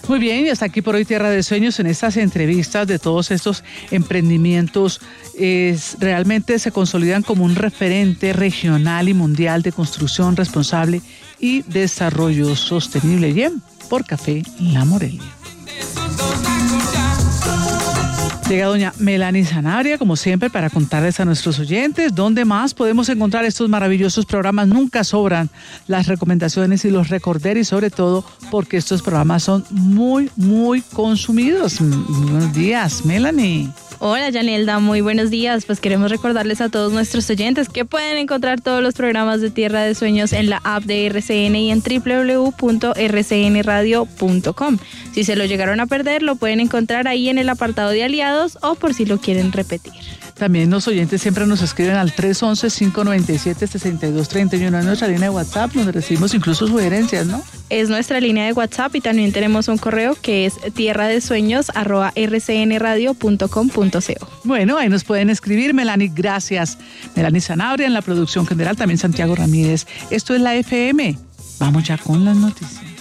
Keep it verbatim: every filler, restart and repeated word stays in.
Muy bien, y hasta aquí por hoy Tierra de Sueños en estas entrevistas de todos estos emprendimientos. Es, realmente se consolidan como un referente regional y mundial de construcción responsable y desarrollo sostenible. Bien, por Café La Morelia. Llega doña Melanie Sanabria, como siempre, para contarles a nuestros oyentes dónde más podemos encontrar estos maravillosos programas. Nunca sobran las recomendaciones y los recorderis, sobre todo porque estos programas son muy, muy consumidos. Buenos días, Melanie. Hola, Yanelda, muy buenos días. Pues queremos recordarles a todos nuestros oyentes que pueden encontrar todos los programas de Tierra de Sueños en la app de R C N y en doble u doble u doble u punto r c n radio punto com. Si se lo llegaron a perder, lo pueden encontrar ahí en el apartado de aliados o por si lo quieren repetir. También los oyentes siempre nos escriben al tres once, cinco noventa y siete, sesenta y dos treinta y uno, en nuestra línea de WhatsApp, donde recibimos incluso sugerencias, ¿no? Es nuestra línea de WhatsApp y también tenemos un correo que es tierradesueños arroba r c n radio punto com punto co. Bueno, ahí nos pueden escribir. Melanie, gracias. Melanie Sanabria en la producción general, también Santiago Ramírez. Esto es la F M. Vamos ya con las noticias.